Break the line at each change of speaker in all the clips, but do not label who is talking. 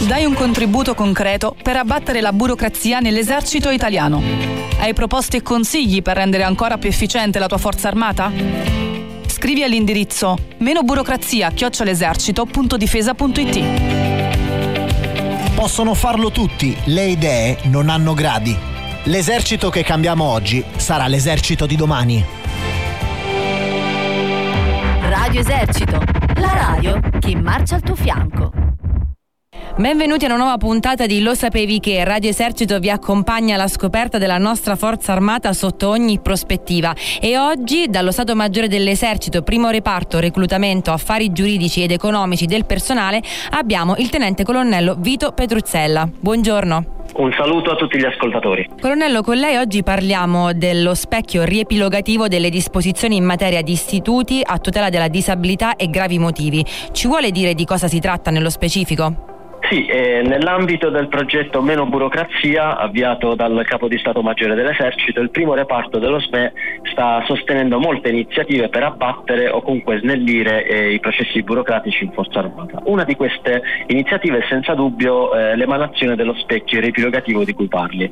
Dai un contributo concreto per abbattere la burocrazia nell'esercito italiano. Hai proposte e consigli per rendere ancora più efficiente la tua forza armata? Scrivi all'indirizzo menoburocrazia@esercito.difesa.it.
Possono farlo tutti, le idee non hanno gradi. L'esercito che cambiamo oggi sarà l'esercito di domani.
Radio Esercito, la radio che marcia al tuo fianco.
Benvenuti a una nuova puntata di Lo sapevi che? Radio Esercito vi accompagna alla scoperta della nostra forza armata sotto ogni prospettiva, e oggi dallo Stato Maggiore dell'Esercito, primo reparto reclutamento, affari giuridici ed economici del personale, abbiamo il tenente colonnello Vito Petruzzella. Buongiorno.
Un saluto a tutti gli ascoltatori.
Colonnello, con lei oggi parliamo dello specchio riepilogativo delle disposizioni in materia di istituti a tutela della disabilità e gravi motivi. Ci vuole dire di cosa si tratta nello specifico?
Sì, nell'ambito del progetto Meno Burocrazia, avviato dal Capo di Stato Maggiore dell'Esercito, il primo reparto dello SME sta sostenendo molte iniziative per abbattere o comunque snellire i processi burocratici in Forza Armata. Una di queste iniziative è senza dubbio l'emanazione dello specchio riepilogativo di cui parli.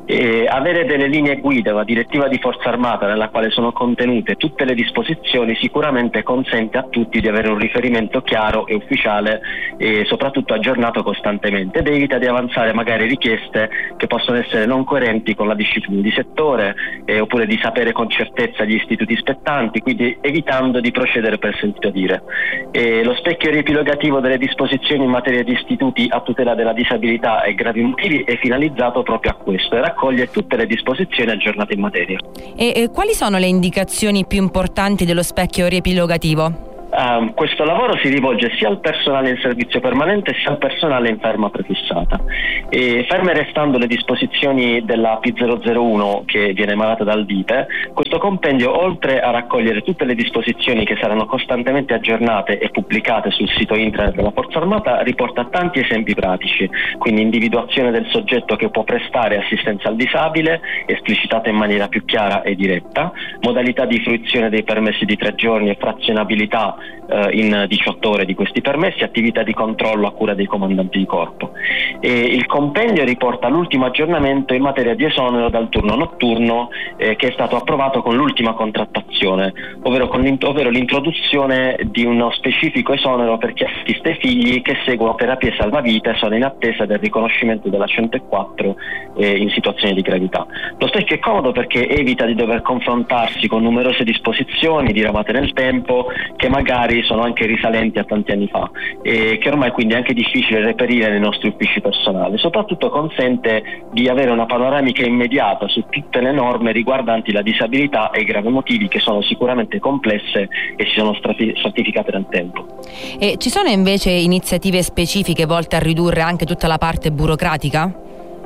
Avere delle linee guida, una direttiva di Forza Armata nella quale sono contenute tutte le disposizioni sicuramente consente a tutti di avere un riferimento chiaro e ufficiale e soprattutto aggiornato costantemente, ed evita di avanzare magari richieste che possono essere non coerenti con la disciplina di settore oppure di sapere con certezza gli istituti spettanti, quindi evitando di procedere per sentito dire. Lo specchio riepilogativo delle disposizioni in materia di istituti a tutela della disabilità e gravi motivi è finalizzato proprio a questo e raccoglie tutte le disposizioni aggiornate in materia.
E quali sono le indicazioni più importanti dello specchio riepilogativo?
Questo lavoro si rivolge sia al personale in servizio permanente sia al personale in ferma prefissata. Ferme restando le disposizioni della P001 che viene emanata dal DIPE, questo compendio, oltre a raccogliere tutte le disposizioni che saranno costantemente aggiornate e pubblicate sul sito internet della Forza Armata, riporta tanti esempi pratici, quindi individuazione del soggetto che può prestare assistenza al disabile, esplicitata in maniera più chiara e diretta, modalità di fruizione dei permessi di 3 giorni e frazionabilità in 18 ore di questi permessi, attività di controllo a cura dei comandanti di corpo. Il compendio riporta l'ultimo aggiornamento in materia di esonero dal turno notturno che è stato approvato con l'ultima contrattazione, ovvero l'introduzione di uno specifico esonero per chi assiste figli che seguono terapie salvavita e sono in attesa del riconoscimento della 104 in situazioni di gravità. Lo specchio è comodo perché evita di dover confrontarsi con numerose disposizioni diramate nel tempo che magari sono anche risalenti a tanti anni fa e che ormai quindi è anche difficile reperire nei nostri uffici personali. Soprattutto consente di avere una panoramica immediata su tutte le norme riguardanti la disabilità e i gravi motivi, che sono sicuramente complesse e si sono stratificate nel tempo.
E ci sono invece iniziative specifiche volte a ridurre anche tutta la parte burocratica?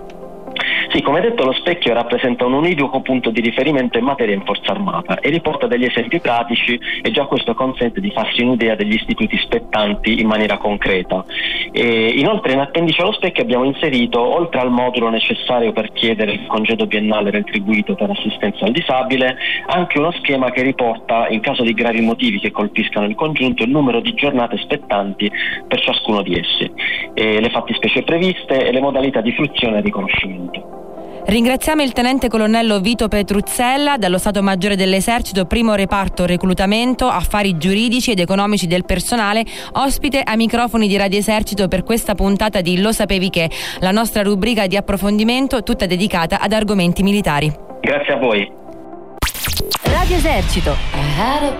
Sì, come detto, lo specchio rappresenta un univoco punto di riferimento in materia in Forza Armata e riporta degli esempi pratici, e già questo consente di farsi un'idea degli istituti spettanti in maniera concreta. Inoltre in appendice allo specchio abbiamo inserito, oltre al modulo necessario per chiedere il congedo biennale retribuito per assistenza al disabile, anche uno schema che riporta, in caso di gravi motivi che colpiscano il congiunto, il numero di giornate spettanti per ciascuno di essi, le fattispecie previste e le modalità di fruizione e riconoscimento.
Ringraziamo il tenente colonnello Vito Petruzzella dallo Stato Maggiore dell'Esercito, primo reparto reclutamento, affari giuridici ed economici del personale, ospite ai microfoni di Radio Esercito per questa puntata di Lo sapevi che, la nostra rubrica di approfondimento tutta dedicata ad argomenti militari.
Grazie a voi.
Radio Esercito. I had a